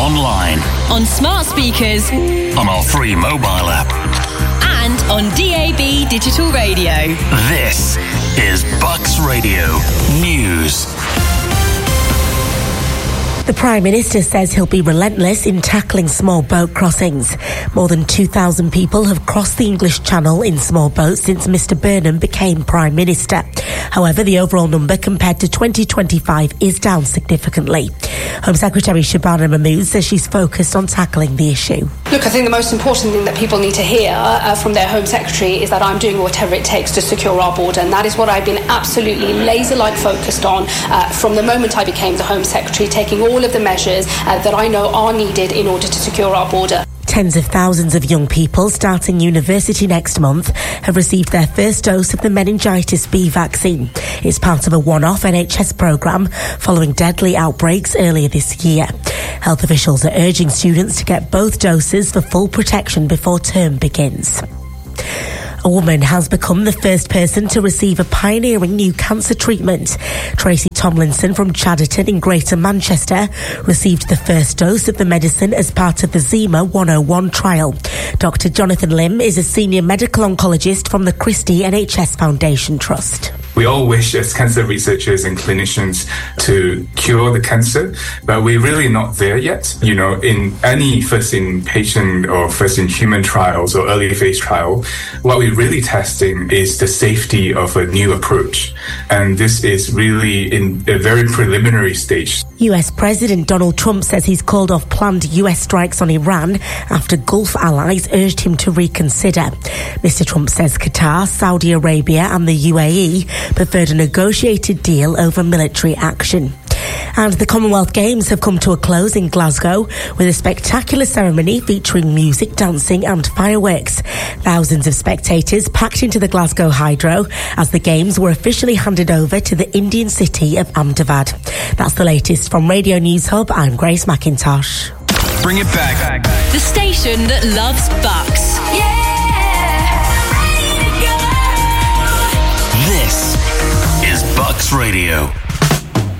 online, on smart speakers, on our free mobile app, and on DAB digital radio. This is Bucks Radio News. The Prime Minister says he'll be relentless in tackling small boat crossings. More than 2,000 people have crossed the English Channel in small boats since Mr Burnham became Prime Minister. However, the overall number compared to 2025 is down significantly. Home Secretary Shabana Mahmood says she's focused on tackling the issue. Look, I think the most important thing that people need to hear from their Home Secretary is that I'm doing whatever it takes to secure our border, and that is what I've been absolutely laser-like focused on from the moment I became the Home Secretary, taking all of the measures that I know are needed in order to secure our border. Tens of thousands of young people starting university next month have received their first dose of the meningitis B vaccine. It's part of a one-off NHS programme following deadly outbreaks earlier this year. Health officials are urging students to get both doses for full protection before term begins. A woman has become the first person to receive a pioneering new cancer treatment. Tracy Tomlinson from Chadderton in Greater Manchester received the first dose of the medicine as part of the Zima 101 trial. Dr. Jonathan Lim is a senior medical oncologist from the Christie NHS Foundation Trust. We all wish as cancer researchers and clinicians to cure the cancer, but we're really not there yet. You know, in any first-in-patient or first-in-human trials or early-phase trial, what we're really testing is the safety of a new approach. And this is really in a very preliminary stage. US President Donald Trump says he's called off planned US strikes on Iran after Gulf allies urged him to reconsider. Mr. Trump says Qatar, Saudi Arabia and the UAE preferred a negotiated deal over military action. And the Commonwealth Games have come to a close in Glasgow with a spectacular ceremony featuring music, dancing and fireworks. Thousands of spectators packed into the Glasgow Hydro as the Games were officially handed over to the Indian city of Ahmedabad. That's the latest from Radio News Hub. I'm Grace McIntosh. Bring it back. The station that loves Bucks. Yeah!